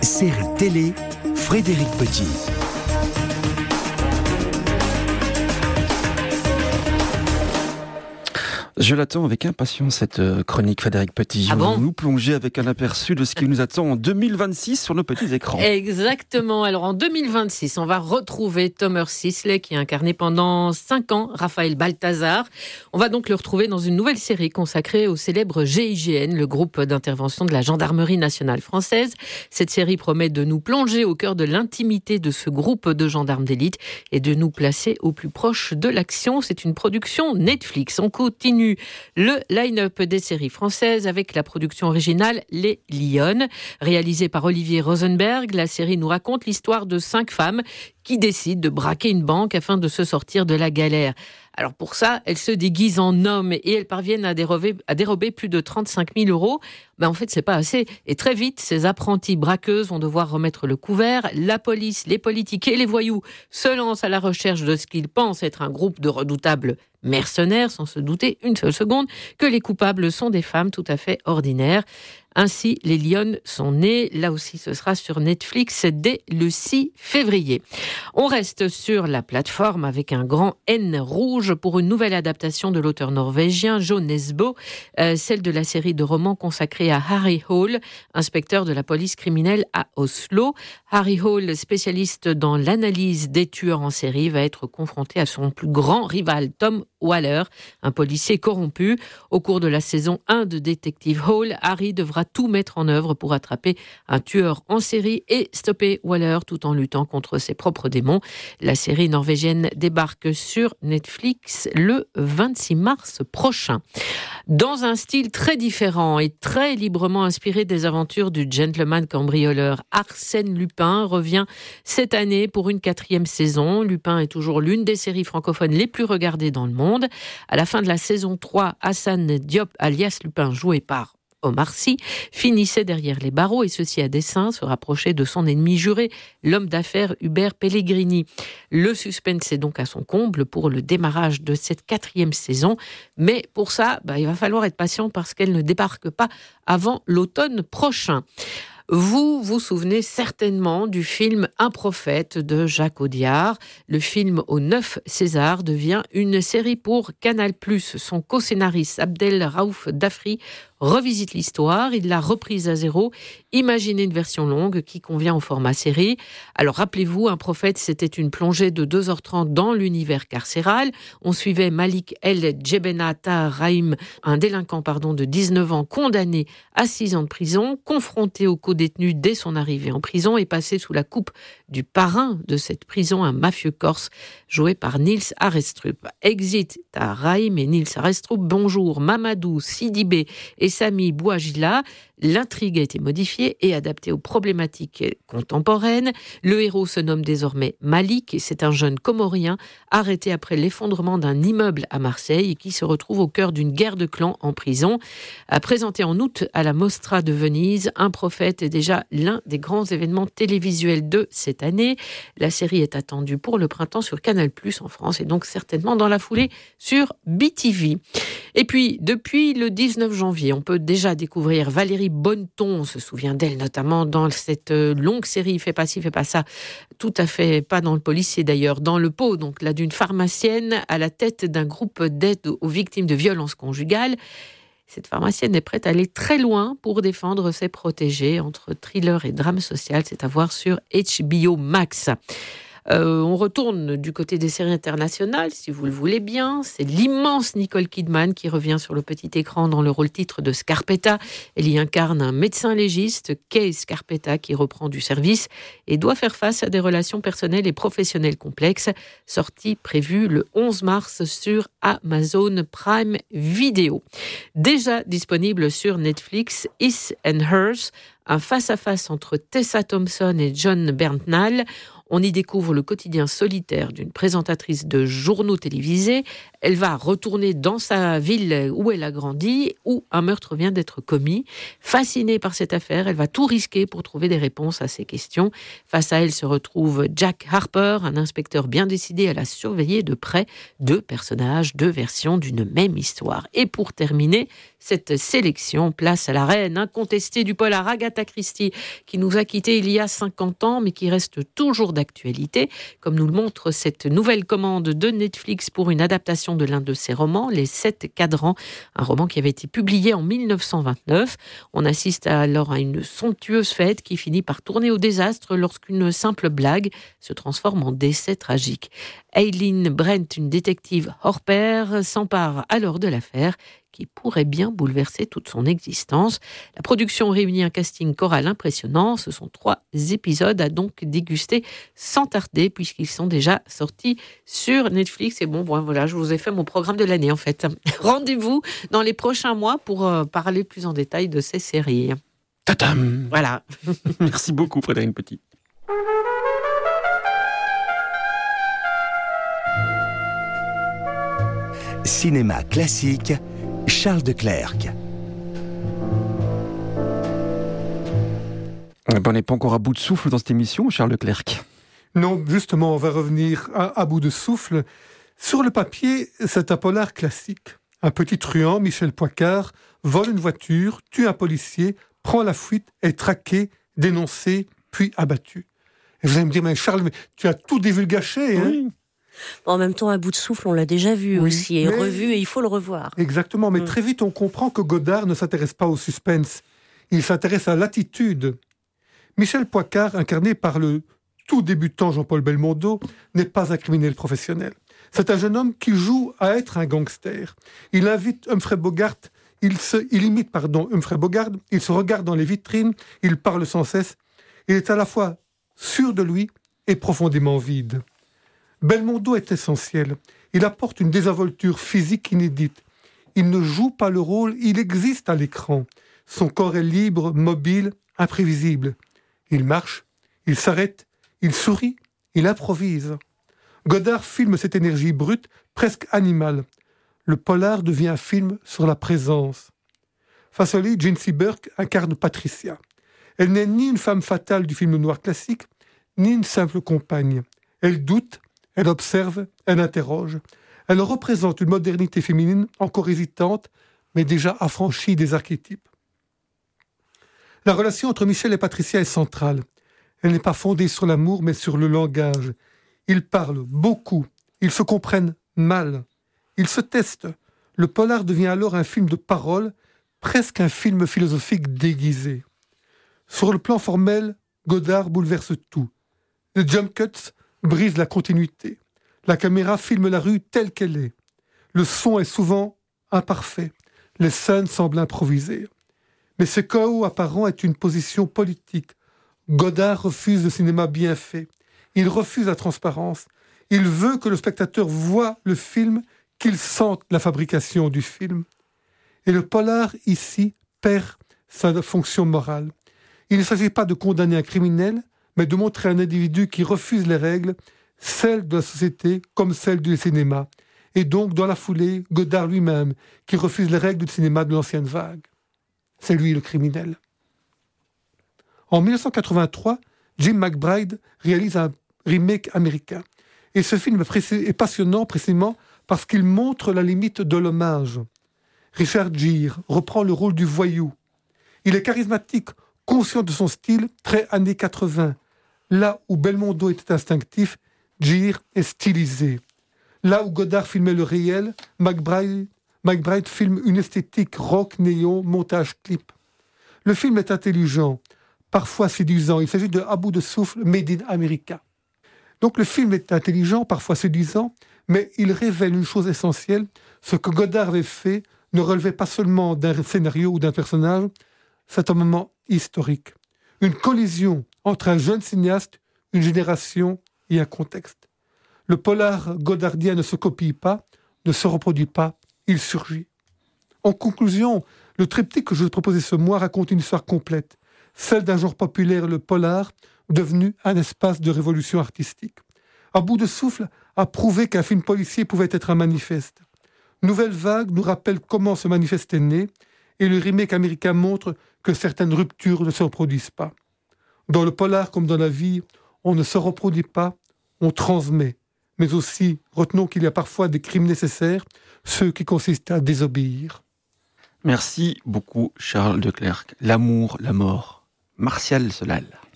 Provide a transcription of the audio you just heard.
Série télé, Frédéric Petit. Je l'attends avec impatience, cette chronique, Frédéric Petit. Ah bon ? Nous plonger avec un aperçu de ce qui nous attend en 2026 sur nos petits écrans. Exactement. Alors en 2026, on va retrouver Tomer Sisley qui a incarné pendant 5 ans Raphaël Balthazar. On va donc le retrouver dans une nouvelle série consacrée au célèbre GIGN, le groupe d'intervention de la Gendarmerie nationale française. Cette série promet de nous plonger au cœur de l'intimité de ce groupe de gendarmes d'élite et de nous placer au plus proche de l'action. C'est une production Netflix. On continue le line-up des séries françaises avec la production originale Les Lyonnes. Réalisée par Olivier Rosenberg, la série nous raconte l'histoire de 5 femmes qui décident de braquer une banque afin de se sortir de la galère. Alors pour ça, elles se déguisent en hommes et elles parviennent à dérober plus de 35 000 euros. En fait, c'est pas assez. Et très vite, ces apprenties braqueuses vont devoir remettre le couvert. La police, les politiques et les voyous se lancent à la recherche de ce qu'ils pensent être un groupe de redoutables mercenaires, sans se douter une seule seconde que les coupables sont des femmes tout à fait ordinaires. Ainsi, les Lyonnes sont nées. Là aussi, ce sera sur Netflix dès le 6 février. On reste sur la plateforme avec un grand N rouge pour une nouvelle adaptation de l'auteur norvégien Jo Nesbø, celle de la série de romans consacrée à Harry Hole, inspecteur de la police criminelle à Oslo. Harry Hole, spécialiste dans l'analyse des tueurs en série, va être confronté à son plus grand rival, Tom Waller, un policier corrompu. Au cours de la saison 1 de Détective Hall, Harry devra tout mettre en œuvre pour attraper un tueur en série et stopper Waller tout en luttant contre ses propres démons. La série norvégienne débarque sur Netflix le 26 mars prochain. Dans un style très différent et très librement inspiré des aventures du gentleman cambrioleur Arsène Lupin revient cette année pour une 4e saison. Lupin est toujours l'une des séries francophones les plus regardées dans le monde. À la fin de la saison 3, Hassan Diop, alias Lupin, joué par Omar Sy, finissait derrière les barreaux et ceci à dessein, se rapprocher de son ennemi juré, l'homme d'affaires Hubert Pellegrini. Le suspense est donc à son comble pour le démarrage de cette 4e saison, mais pour ça, il va falloir être patient parce qu'elle ne débarque pas avant l'automne prochain. Vous vous souvenez certainement du film Un prophète de Jacques Audiard. Le film aux 9 Césars devient une série pour Canal+. Son co-scénariste Abdel Raouf Dafri revisite l'histoire, il l'a reprise à zéro, imaginez une version longue qui convient au format série. Alors rappelez-vous, Un prophète, c'était une plongée de 2h30 dans l'univers carcéral. On suivait Malik El Djebenata Rahim, un délinquant de 19 ans condamné à 6 ans de prison, confronté au co-détenu dès son arrivée en prison et passé sous la coupe du parrain de cette prison, un mafieux corse joué par Nils Arestrup. Exit à Rahim et Nils Arestrup, bonjour Mamadou Sidibé et Sami Bouajila. L'intrigue a été modifiée et adaptée aux problématiques contemporaines. Le héros se nomme désormais Malik et c'est un jeune Comorien arrêté après l'effondrement d'un immeuble à Marseille et qui se retrouve au cœur d'une guerre de clans en prison. Présenté en août à la Mostra de Venise, Un prophète est déjà l'un des grands événements télévisuels de cette année. La série est attendue pour le printemps sur Canal+ en France et donc certainement dans la foulée sur BTV. Et puis, depuis le 19 janvier, on peut déjà découvrir Valérie Bonneton. On se souvient d'elle notamment dans cette longue série Fais pas ci, fais pas ça. Tout à fait, pas dans le policier d'ailleurs, dans le pot, donc là d'une pharmacienne à la tête d'un groupe d'aide aux victimes de violences conjugales. Cette pharmacienne est prête à aller très loin pour défendre ses protégés entre thriller et drame social. C'est à voir sur HBO Max. On retourne du côté des séries internationales, si vous le voulez bien. C'est l'immense Nicole Kidman qui revient sur le petit écran dans le rôle titre de Scarpetta. Elle y incarne un médecin légiste, Kay Scarpetta, qui reprend du service et doit faire face à des relations personnelles et professionnelles complexes. Sortie prévue le 11 mars sur Amazon Prime Video. Déjà disponible sur Netflix, His and Hers, un face-à-face entre Tessa Thompson et John Bernthal. On y découvre le quotidien solitaire d'une présentatrice de journaux télévisés. Elle va retourner dans sa ville où elle a grandi, où un meurtre vient d'être commis. Fascinée par cette affaire, elle va tout risquer pour trouver des réponses à ces questions. Face à elle se retrouve Jack Harper, un inspecteur bien décidé à la surveiller de près. Deux personnages, deux versions d'une même histoire. Et pour terminer cette sélection, place à la reine incontestée du polar Agatha Christie, qui nous a quittés il y a 50 ans, mais qui reste toujours d'actualité, comme nous le montre cette nouvelle commande de Netflix pour une adaptation de l'un de ses romans, Les 7 cadrans, un roman qui avait été publié en 1929. On assiste alors à une somptueuse fête qui finit par tourner au désastre lorsqu'une simple blague se transforme en décès tragique. Aileen Brent, une détective hors pair, s'empare alors de l'affaire qui pourrait bien bouleverser toute son existence. La production réunit un casting choral impressionnant. Ce sont 3 épisodes à donc déguster sans tarder puisqu'ils sont déjà sortis sur Netflix. Et voilà, je vous ai fait mon programme de l'année en fait. Rendez-vous dans les prochains mois pour parler plus en détail de ces séries. Tadam ! Voilà. Merci beaucoup Frédéric Petit. Cinéma classique, Charles de Clercq. On n'est pas encore à bout de souffle dans cette émission, Charles de Clercq. Non, justement, on va revenir à bout de souffle. Sur le papier, c'est un polar classique. Un petit truand, Michel Poicart, vole une voiture, tue un policier, prend la fuite, est traqué, dénoncé, puis abattu. Et vous allez me dire, mais Charles, tu as tout divulgaché, hein ? Oui. En même temps, à bout de souffle, on l'a déjà vu aussi, et revu, et il faut le revoir. Exactement, mais très vite, on comprend que Godard ne s'intéresse pas au suspense. Il s'intéresse à l'attitude. Michel Poicart, incarné par le tout débutant Jean-Paul Belmondo, n'est pas un criminel professionnel. C'est un jeune homme qui joue à être un gangster. Il invite Humphrey Bogart, il imite Humphrey Bogart, il se regarde dans les vitrines, il parle sans cesse. Il est à la fois sûr de lui et profondément vide. Belmondo est essentiel. Il apporte une désinvolture physique inédite. Il ne joue pas le rôle, il existe à l'écran. Son corps est libre, mobile, imprévisible. Il marche, il s'arrête, il sourit, il improvise. Godard filme cette énergie brute, presque animale. Le polar devient un film sur la présence. Face à lui, Jane Burke incarne Patricia. Elle n'est ni une femme fatale du film noir classique, ni une simple compagne. Elle doute, elle observe, elle interroge. Elle représente une modernité féminine encore hésitante, mais déjà affranchie des archétypes. La relation entre Michel et Patricia est centrale. Elle n'est pas fondée sur l'amour, mais sur le langage. Ils parlent beaucoup, ils se comprennent mal. Ils se testent. Le polar devient alors un film de parole, presque un film philosophique déguisé. Sur le plan formel, Godard bouleverse tout. Les jump cuts brisent la continuité. La caméra filme la rue telle qu'elle est. Le son est souvent imparfait. Les scènes semblent improvisées. Mais ce chaos apparent est une position politique. Godard refuse le cinéma bien fait. Il refuse la transparence. Il veut que le spectateur voie le film, qu'il sente la fabrication du film. Et le polar, ici, perd sa fonction morale. Il ne s'agit pas de condamner un criminel, mais de montrer un individu qui refuse les règles, celles de la société comme celles du cinéma. Et donc, dans la foulée, Godard lui-même, qui refuse les règles du cinéma de l'ancienne vague. C'est lui le criminel. En 1983, Jim McBride réalise un remake américain. Et ce film est passionnant précisément parce qu'il montre la limite de l'hommage. Richard Gere reprend le rôle du voyou. Il est charismatique, conscient de son style, très années 80. Là où Belmondo était instinctif, Gere est stylisé. Là où Godard filmait le réel, McBride filme une esthétique rock, néon, montage clip. Le film est intelligent, parfois séduisant. Il s'agit de À bout de souffle, Made in America. Donc le film est intelligent, parfois séduisant, mais il révèle une chose essentielle. Ce que Godard avait fait ne relevait pas seulement d'un scénario ou d'un personnage, c'est un moment historique. Une collision entre un jeune cinéaste, une génération et un contexte. Le polar godardien ne se copie pas, ne se reproduit pas, il surgit. En conclusion, le triptyque que je vous ai proposé ce mois raconte une histoire complète. celle d'un genre populaire, le polar, devenu un espace de révolution artistique. À bout de souffle, a prouvé qu'un film policier pouvait être un manifeste. Nouvelle Vague nous rappelle comment ce manifeste est né, et le remake américain montre que certaines ruptures ne se reproduisent pas. Dans le polar comme dans la vie, on ne se reproduit pas, on transmet. Mais aussi, retenons qu'il y a parfois des crimes nécessaires, ceux qui consistent à désobéir. Merci beaucoup, Charles de Clercq. L'amour, la mort. Martial Solal.